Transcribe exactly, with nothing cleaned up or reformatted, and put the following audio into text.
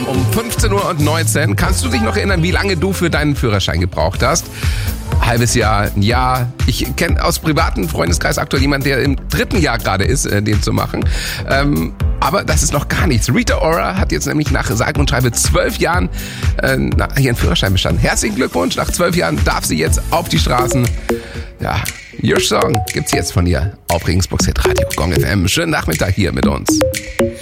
M um fünfzehn Uhr neunzehn. Kannst du dich noch erinnern, wie lange du für deinen Führerschein gebraucht hast? Halbes Jahr, ein Jahr. Ich kenne aus privaten Freundeskreis aktuell jemanden, der im dritten Jahr gerade ist, äh, den zu machen. Ähm, aber das ist noch gar nichts. Rita Ora hat jetzt nämlich nach sage und schreibe zwölf Jahren äh, ihren Führerschein bestanden. Herzlichen Glückwunsch. Nach zwölf Jahren darf sie jetzt auf die Straßen. Ja, Your Song gibt's jetzt von ihr auf Regensburgs Hit Radio Gong F M. Schönen Nachmittag hier mit uns.